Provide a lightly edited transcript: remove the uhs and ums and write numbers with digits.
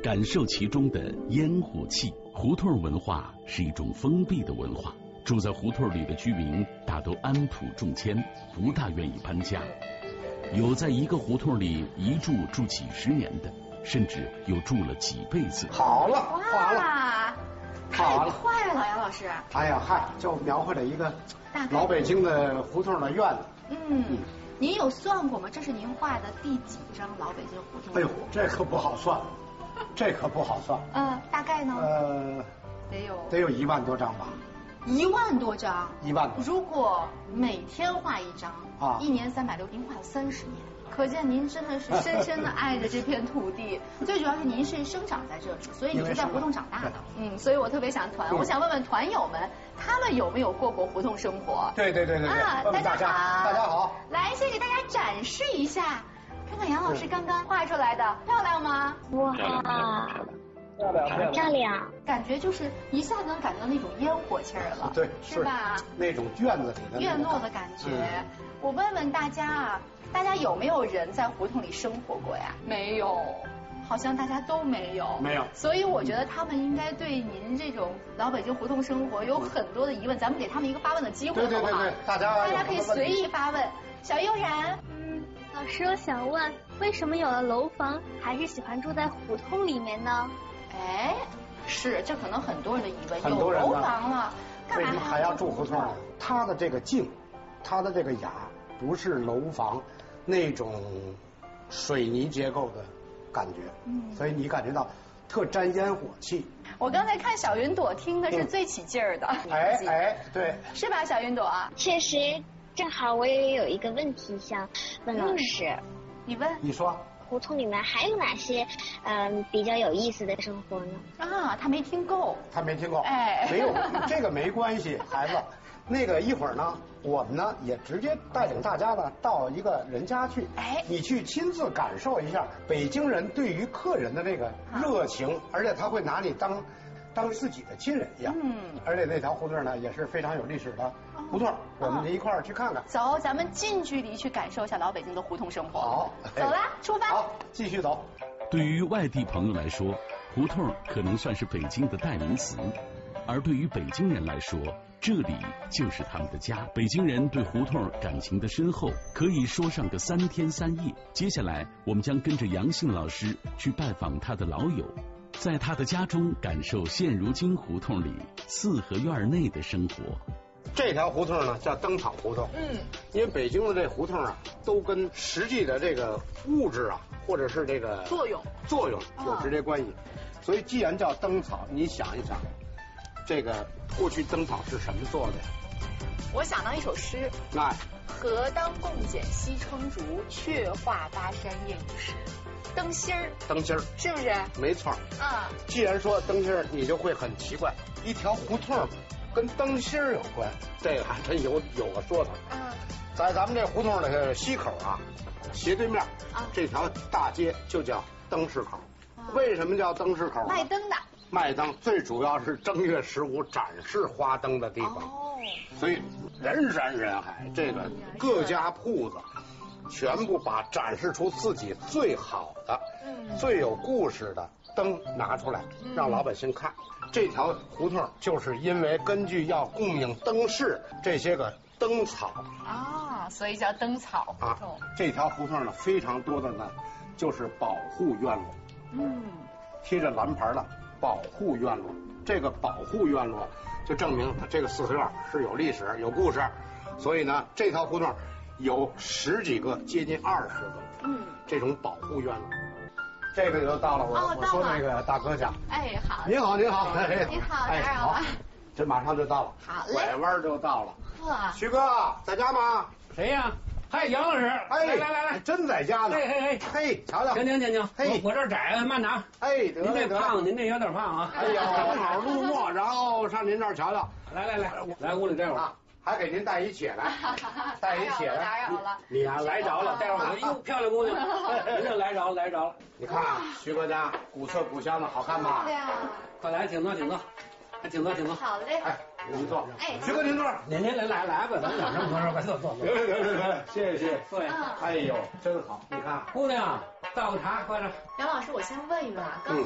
感受其中的烟火气。胡同文化是一种封闭的文化，住在胡同里的居民大都安土重迁，不大愿意搬家。有在一个胡同里一住几十年的，甚至有住了几辈子。 好了，画了， 太快了，杨老师。 哎呀，嗨，就描绘了一个老北京的胡同的院子。 您有算过吗？这是您画的第几张老北京胡同？ 哎呦，这可不好算，这可不好算。 大概呢？ 得有1万多张吧。 1万多张。 1万多。 如果每天画一张，1年360，您画了30年，可见您真的是深深的爱着这片土地。最主要是您是生长在这里，所以你是在胡同长大的。所以我特别想我想问问团友们，他们有没有过胡同生活？ 对。 大家好， 大家好。 来，先给大家展示一下，看看杨老师刚刚画出来的，漂亮吗？ 哇，漂亮， 感觉就是一下子能感觉到那种烟火气儿了， 对， 是吧？ 那种院子里的院落的感觉。我问问大家大家有没有人在胡同里生活过呀？没有，好像大家都没有。 没有。 所以我觉得他们应该对您这种老北京胡同生活有很多的疑问，咱们给他们一个发问的机会，好不好？ 对，大家可以随意发问。小悠然。 老师，我想问，为什么有了楼房还是喜欢住在胡同里面呢？ 是，这可能很多人的疑问。 很多人有楼房了，干嘛还要住胡同呢？它的这个静，它的这个雅，不是楼房那种水泥结构的感觉，所以你感觉到特沾烟火气。 我刚才看小云朵听的是最起劲儿的。 对， 是吧，小云朵？ 确实，正好我也有一个问题想问老师。 你问。 你说。 胡同里面还有哪些比较有意思的生活呢？ 他没听够。 没有，这个没关系，孩子。那个一会儿呢，我们呢也直接带领大家呢到一个人家去，你去亲自感受一下北京人对于客人的那个热情，而且他会拿你当自己的亲人一样。而且那条胡同呢也是非常有历史的胡同，我们一块儿去看看。 走，咱们近距离去感受一下老北京的胡同生活。 好， 走啦，出发。 好，继续走。 对于外地朋友来说，胡同可能算是北京的代名词，而对于北京人来说，这里就是他们的家。北京人对胡同感情的深厚，可以说上个3天3夜。接下来，我们将跟着杨杏老师去拜访他的老友，在他的家中感受现如今胡同里4合院内的生活。 这条胡同呢叫灯草胡同，因为北京的这胡同啊，都跟实际的这个物质啊，或者是这个作用有直接关系。所以既然叫灯草，你想一想，这个过去灯草是什么做的？ 我想到一首诗。何当共剪西窗烛，却话巴山夜雨时。灯芯儿，是不是？ 没错。既然说灯芯儿，你就会很奇怪，一条胡同跟灯芯儿有关，这个还真有个说头。在咱们这胡同的西口啊，斜对面这条大街就叫灯市口。为什么叫灯市口？ 卖灯的。 卖灯最主要是正月15展示花灯的地方，所以人山人海。这个各家铺子全部把展示出自己最好的、最有故事的灯拿出来，让老百姓看。这条胡同就是因为根据要供应灯饰这些个灯草所以叫灯草胡同。 这条胡同呢非常多的呢就是保护院落，贴着蓝牌的保护院落。这个保护院落就证明这个4合院是有历史有故事，所以呢这条胡同有10几个，接近20个这种保护院落。这个就到了我说那个大哥家。 好。 您好。 你好，打扰了。 这马上就到了。 好嘞。 拐弯就到了。徐哥在家吗？ 谁呀？杨老师。来， 真在家呢。瞧瞧。 行。我这窄，慢拿。您这胖，您这有点胖啊。 正好路过，然后上您这儿瞧瞧。 来屋里待会儿。 还给您带一起来， 打扰了。 你呀来着了，待会儿哟，漂亮姑娘，您这来着了。 你看徐哥家古色古香的，好看吧？ 快来，请坐。 好嘞。 您坐。徐哥您坐。 您来吧，咱俩这么快坐。 谢谢。 坐下。 哎呦，真好，你看。 姑娘，倒个茶，快点。 杨老师，我先问一问啊，刚